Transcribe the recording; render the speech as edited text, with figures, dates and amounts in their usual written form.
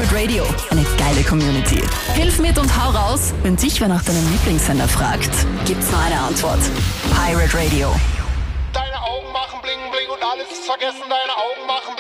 Pirate Radio, eine geile Community. Hilf mit und hau raus, wenn dich wer nach deinem Lieblingssender fragt. Gibt's nur eine Antwort. Pirate Radio. Deine Augen machen bling bling und alles ist vergessen, deine Augen machen